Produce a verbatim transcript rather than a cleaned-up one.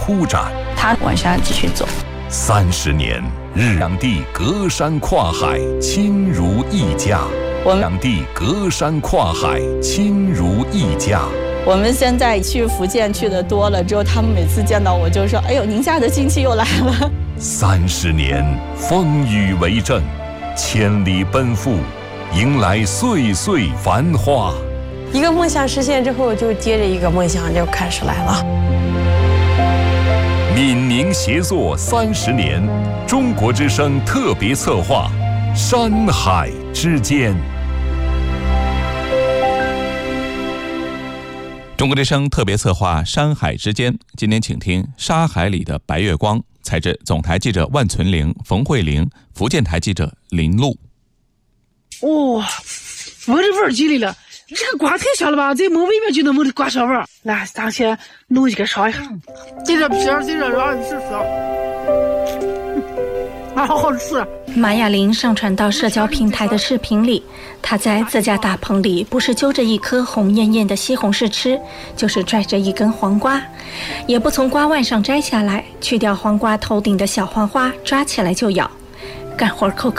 铺展。 他往下继续走。 三十年，日两地隔山跨海，亲如一家。 我们两地隔山跨海，亲如一家。 我们现在去福建去的多了之后，他们每次见到我就说：“哎呦，宁夏的亲戚又来了。” 三十年，风雨为证，千里奔赴，迎来岁岁繁花。 一个梦想实现之后，就接着一个梦想就开始来了。 闽宁协作三十年，中国之声特别策划，山海之间。 中国之声特别策划《山海之间》，今天请听《沙海里的白月光》，采自总台记者万存玲、冯慧玲，福建台记者林璐。 哇、哦，闻着味儿进来了，这个瓜太香了吧？在门外面就能闻着瓜香味儿。来，咱先弄一个烧一下，这个皮儿，这个让你试试。啊，好好吃。 马雅玲上传到社交平台的视频里，她在自家大棚里不是揪着一颗红艳艳的西红柿吃，就是拽着一根黄瓜，也不从瓜腕上摘下来，去掉黄瓜头顶的小黄花，抓起来就咬，干活扣